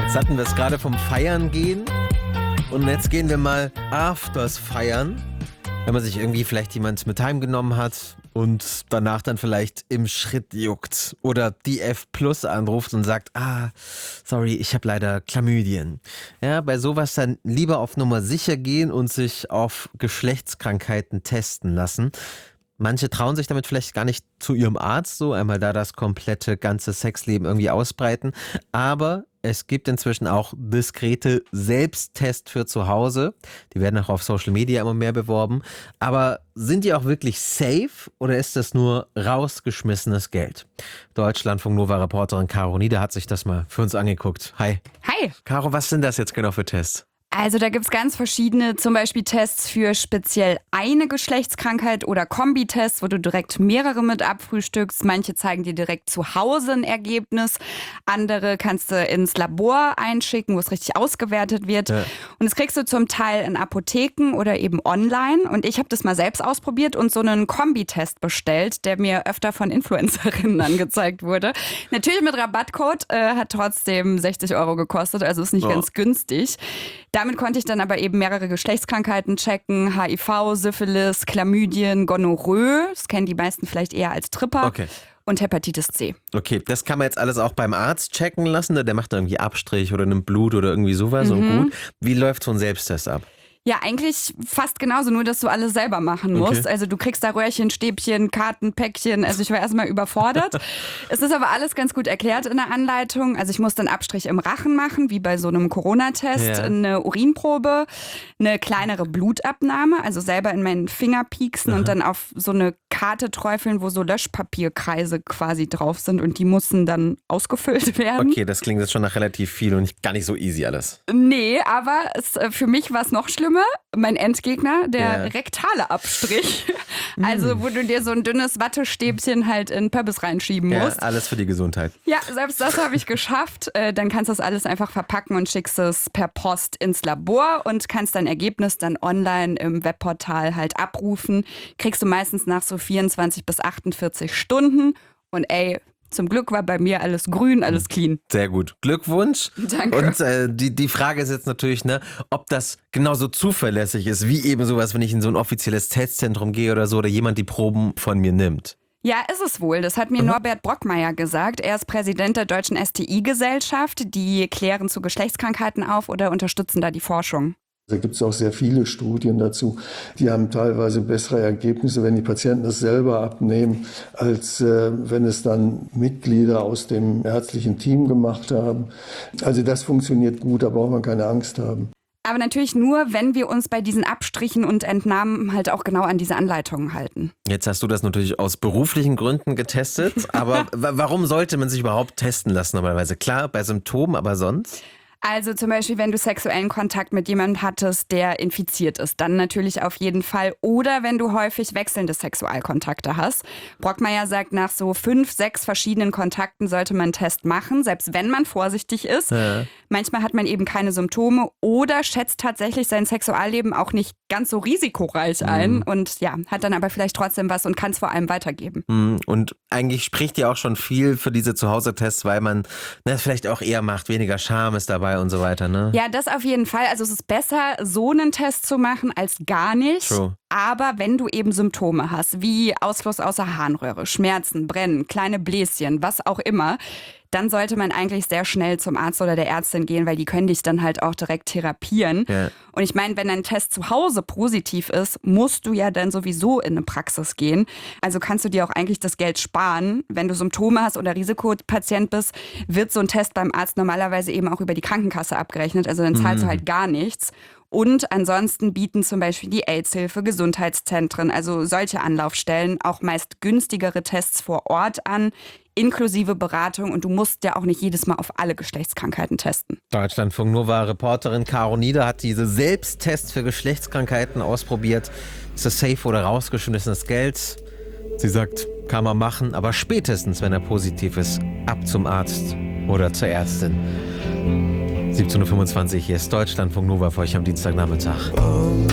Jetzt hatten wir es gerade vom Feiern gehen und jetzt gehen wir mal afters feiern, wenn man sich irgendwie vielleicht jemand mit heimgenommen hat und danach dann vielleicht im Schritt juckt oder die F+ anruft und sagt, sorry, ich habe leider Chlamydien. Ja, bei sowas dann lieber auf Nummer sicher gehen und sich auf Geschlechtskrankheiten testen lassen. Manche trauen sich damit vielleicht gar nicht zu ihrem Arzt, so einmal da das komplette ganze Sexleben irgendwie ausbreiten. Aber es gibt inzwischen auch diskrete Selbsttests für zu Hause. Die werden auch auf Social Media immer mehr beworben. Aber sind die auch wirklich safe oder ist das nur rausgeschmissenes Geld? Deutschlandfunk Nova-Reporterin Caro Nieder hat sich das mal für uns angeguckt. Hi. Hi. Caro, was sind das jetzt genau für Tests? Also da gibt's ganz verschiedene, zum Beispiel Tests für speziell eine Geschlechtskrankheit oder Kombitests, wo du direkt mehrere mit abfrühstückst. Manche zeigen dir direkt zu Hause ein Ergebnis. Andere kannst du ins Labor einschicken, wo es richtig ausgewertet wird. Ja. Und das kriegst du zum Teil in Apotheken oder eben online. Und ich habe das mal selbst ausprobiert und so einen Kombitest bestellt, der mir öfter von Influencerinnen angezeigt wurde. Natürlich mit Rabattcode, hat trotzdem 60 € gekostet, also ist nicht ganz günstig. Damit konnte ich dann aber eben mehrere Geschlechtskrankheiten checken. HIV, Syphilis, Chlamydien, Gonorrhoe. Das kennen die meisten vielleicht eher als Tripper. Okay. Und Hepatitis C. Okay, das kann man jetzt alles auch beim Arzt checken lassen. Der macht da irgendwie Abstrich oder nimmt Blut oder irgendwie sowas und gut. Wie läuft so ein Selbsttest ab? Ja, eigentlich fast genauso, nur dass du alles selber machen musst. Also du kriegst da Röhrchen, Stäbchen, Karten, Päckchen. Also ich war erstmal überfordert. Es ist aber alles ganz gut erklärt in der Anleitung. Also ich musste einen Abstrich im Rachen machen, wie bei so einem Corona-Test, eine Urinprobe, eine kleinere Blutabnahme, also selber in meinen Finger pieksen und dann auf so eine Karte träufeln, wo so Löschpapierkreise quasi drauf sind und die mussten dann ausgefüllt werden. Okay, das klingt jetzt schon nach relativ viel und gar nicht so easy alles. Nee, aber für mich war es noch schlimmer. Mein Endgegner, der rektale Abstrich. Also, wo du dir so ein dünnes Wattestäbchen halt in Pöbbes reinschieben musst. Ja, alles für die Gesundheit. Ja, selbst das habe ich geschafft. Dann kannst du das alles einfach verpacken und schickst es per Post ins Labor und kannst dein Ergebnis dann online im Webportal halt abrufen. Kriegst du meistens nach so 24 bis 48 Stunden. Und zum Glück war bei mir alles grün, alles clean. Sehr gut. Glückwunsch. Danke. Und die Frage ist jetzt natürlich, ob das genauso zuverlässig ist, wie eben sowas, wenn ich in so ein offizielles Testzentrum gehe oder so, oder jemand die Proben von mir nimmt. Ja, ist es wohl. Das hat mir Norbert Brockmeier gesagt. Er ist Präsident der Deutschen STI-Gesellschaft. Die klären zu Geschlechtskrankheiten auf oder unterstützen da die Forschung. Da gibt es auch sehr viele Studien dazu. Die haben teilweise bessere Ergebnisse, wenn die Patienten das selber abnehmen, als wenn es dann Mitglieder aus dem ärztlichen Team gemacht haben. Also das funktioniert gut, da braucht man keine Angst haben. Aber natürlich nur, wenn wir uns bei diesen Abstrichen und Entnahmen halt auch genau an diese Anleitungen halten. Jetzt hast du das natürlich aus beruflichen Gründen getestet, aber warum sollte man sich überhaupt testen lassen normalerweise? Klar, bei Symptomen, aber sonst? Also zum Beispiel, wenn du sexuellen Kontakt mit jemandem hattest, der infiziert ist, dann natürlich auf jeden Fall. Oder wenn du häufig wechselnde Sexualkontakte hast. Brockmeier sagt, nach so 5, 6 verschiedenen Kontakten sollte man einen Test machen, selbst wenn man vorsichtig ist. Ja. Manchmal hat man eben keine Symptome oder schätzt tatsächlich sein Sexualleben auch nicht ganz so risikoreich ein und hat dann aber vielleicht trotzdem was und kann es vor allem weitergeben. Und eigentlich spricht ja auch schon viel für diese Zuhause-Tests, weil man das vielleicht auch eher macht, weniger Scham ist dabei und so weiter, ne? Ja, das auf jeden Fall. Also es ist besser, so einen Test zu machen, als gar nicht. True. Aber wenn du eben Symptome hast, wie Ausfluss aus der Harnröhre, Schmerzen, Brennen, kleine Bläschen, was auch immer, dann sollte man eigentlich sehr schnell zum Arzt oder der Ärztin gehen, weil die können dich dann halt auch direkt therapieren. Ja. Und ich meine, wenn ein Test zu Hause positiv ist, musst du ja dann sowieso in eine Praxis gehen. Also kannst du dir auch eigentlich das Geld sparen. Wenn du Symptome hast oder Risikopatient bist, wird so ein Test beim Arzt normalerweise eben auch über die Krankenkasse abgerechnet. Also dann zahlst du halt gar nichts. Und ansonsten bieten zum Beispiel die AIDS-Hilfe, Gesundheitszentren, also solche Anlaufstellen, auch meist günstigere Tests vor Ort an, inklusive Beratung. Und du musst ja auch nicht jedes Mal auf alle Geschlechtskrankheiten testen. Deutschlandfunk Nova-Reporterin Caro Nieder hat diese Selbsttests für Geschlechtskrankheiten ausprobiert. Ist das safe oder rausgeschmissenes Geld? Sie sagt, kann man machen, aber spätestens, wenn er positiv ist, ab zum Arzt oder zur Ärztin. 17:25 Uhr, hier ist Deutschlandfunk Nova für euch am Dienstagnachmittag.